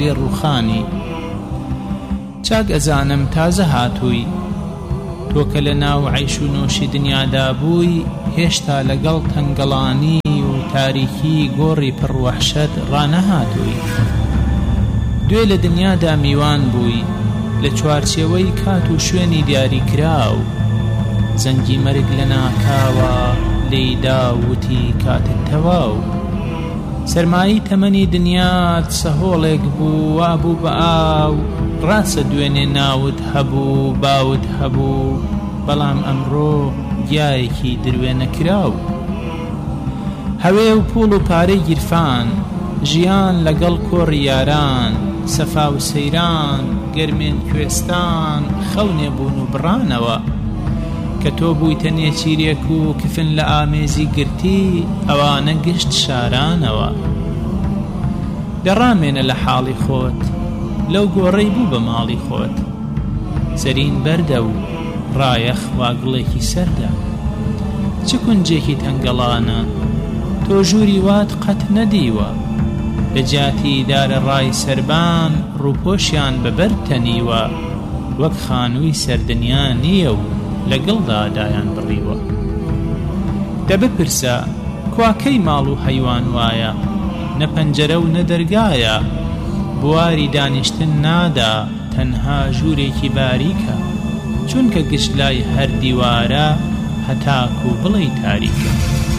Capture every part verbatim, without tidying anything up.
لێ ڕوخانی چاک ئەزانم تازە هاتووی تۆ کە لە ناو عەیش و نۆشی دنیادا بووی هێشتا لەگەڵ تەنگەڵانی و تاریکی گۆڕی پڕوەحشەت ڕانەهاتووی دوێ لە دنیادا میوان بووی لە چوارچێوەی کات و شوێنی دیاری کراو زەنگی مەرگ لە ناکاوە لێیدا وتی کاتت تەواو سەرمایی تەمەنی دنیات سەهۆڵێک بوو وابوو بە ئاو ڕاستە دوێنێ ناوت هەبوو باوت هەبوو بەڵام ئەمڕۆ گیایەکی دروێ نەکراو هەوێ و پوڵ و پارەی گیرفان ژیان لەگەڵ کۆڕی یاران سەفا و سەیران گەرمێن کوێستان خەونێ بوون و بڕانەوە کە تۆ بوویتە نێچیرێک و کفن لە ئامێزی گرتی ئەوانە گشت شارانەوە دەڕامێنە لە حاڵی خۆت لەو گۆڕەی بوو بە ماڵی خۆت سەرین بەردە و ڕایەخ واگڵێکی سەردە چ کونجێکی تەنگەڵانە تۆ ژووری وات قەت نەدیوە لە جاتی دارە ڕای سەربان ڕووپۆشیان بەبەر تەنیوە وەک خانووی سەردنیا نییە و لەگەڵدا دایان بڕیوە دەبپرسە کواکەی ماڵ و هەیوان وایە نە پەنجەرە و نە دەرگایە بواری دانیشتن نادا تەنها ژوورێکی باریکە چونکە گشت لای هەر دیوارە هەتاک و بڵێی تاریکە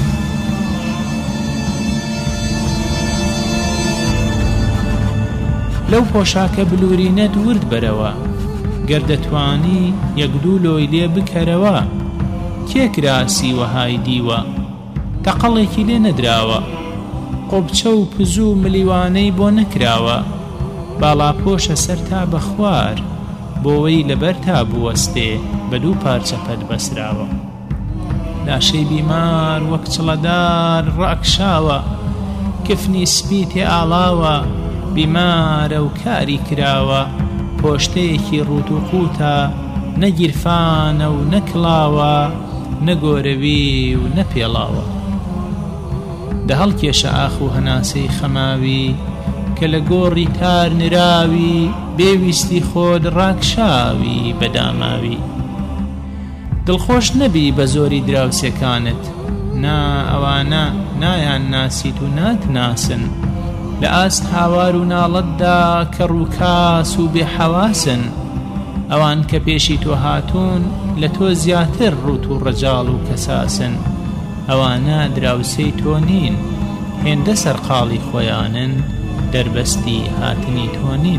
لەو پۆشاکە بلورینەت ورد بەرەوە گەردەتوانی یەک دوو لۆی لێ بکەرەوە کێکراسی وەهای دیوە تەقەڵێکی لێ نەدراوە قۆبچە و پزوو ملیوانەی بۆ نەکراوە باڵاپۆشە سەر تا بە خوار بۆوەی لەبەر تا بوەستێ بە دوو پارچە پەت بەسراوە لاشەی بیمار وەک چڵەدار ڕاکشاوە کفنی سپی تێ ئاڵاوە بیمارە و کاری کراوە پۆشتەیەکی ڕوت و قوتە نەگیرفانە و نەکڵاوە نەگۆرەوی و نەپێڵاوە دە هەڵکێشە ئاخ و هەناسەی خەماوی کە لە گۆڕی تار نراوی بێویستی خۆت ڕاکشاوی بەداماوی دڵخۆش نەبی بە زۆری دراوسەکانت نا ئەوانە نایان ناسیت و ناتناسن لە ئاست هاوار و ناڵەتدا کە ڕووکاس و بێحەواسن ئەوان کە پێشی تۆ هاتوون لە تۆ زیاتر ڕوت و ڕەجاڵ و کەساسن ئەوانە دراوسەی تۆ نین هێندە سەرقاڵی خۆیانن دەربەستی هاتنی تۆ نین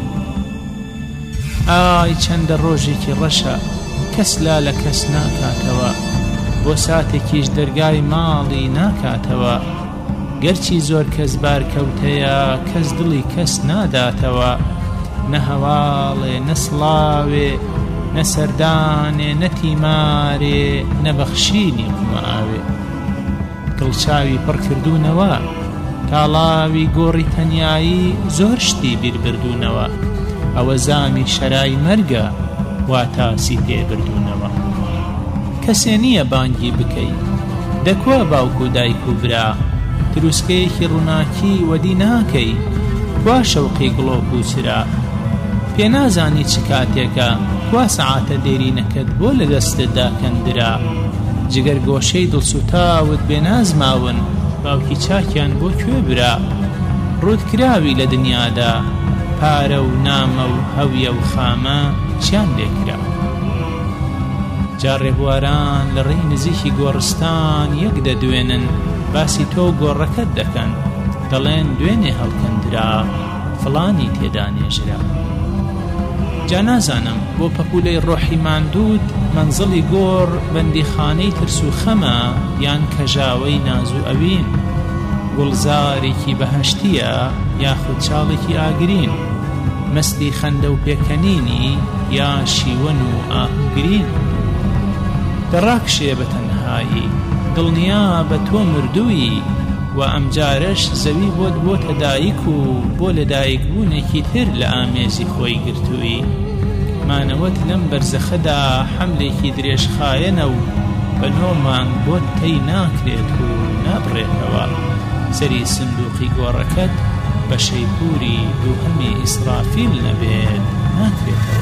ئای چەندە ڕۆژێکی ڕەشە کەس لا لە کەس ناکاتەوە بۆ ساتێکیش دەرگای ماڵی ناکاتەوە گەرچی زۆر کەس بارکەوتەیە کەس دڵی کەس ناداتەوە نە هەواڵێ نە سڵاوێ نە سەردانێ نە تیمارێ نە بەخشینی قوماوێ دڵچاوی پڕ کردوونەوە تاڵاوی گۆڕی تەنیایی زۆر شتی بیر بردوونەوە ئەوە زامی شەرای مەرگە واتاسی پێ بردوونەوە کەسێ نییە بانگی بکەی دەکوە باوکو دایک و برا دروستکەیەکی ڕووناکی وەدی ناکەی کوا شەوقی گڵۆک و چرا پێ نازانی چ کاتێکە کوا سەعاتە دێرینەکەت بۆ لە دەستتدا کەندرا جگەر گۆشەی دڵسوتاوت بێ نازماون باوکی چاکیان بۆ کوێ برا ڕوودکراوی لە دنیادا پارە و نامە و هەویە و خامە چیان لێکرا جا ڕێبواران لە ڕێی نزیکی گۆڕستان یەک دەدوێنن باسی تۆ گۆڕەکەت دەکەن دەڵێن دوێنێ هەڵکەندرا فڵانی تێدا نێژرا جا نازانم بۆ پەپولەی ڕۆحی ماندوود مەنزڵی گۆڕ بەندیخانەی ترس و خەمە یان کەژاوەی ناز و ئەوین گوڵزارێکی بەهەشتیە یاخود چاڵێکی ئاگرین مەستی خەندە و پێکەنینی یا شیوەن و ئاهوگرین دەڕاکشێ بە تەنهایی دڵنیا بە تۆ مردووی و ئەمجارەش زەوی بۆت بۆتە دایک و بۆ لە دایکبوونێکی تر لە ئامێزی خۆی گرتووی مانەوەت لەم بەرزەخەدا حەملێکی درێژخایەنە و بە نۆمان بۆت تەی ناکرێت و نابڕێتەوە سەری سندوقی گۆڕەکەت بە شەیپوری دووهەمی ئیسرافیل نەبێت ناکرێتەوە.